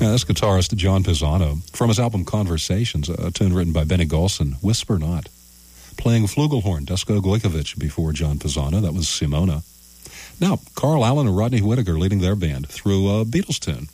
Yeah, that's guitarist John Pisano from his album Conversations, a tune written by Benny Golson, Whisper Not. Playing flugelhorn, Dusko Gojkovic before John Pisano, that was Simona. Now, Carl Allen and Rodney Whittaker leading their band through a Beatles tune.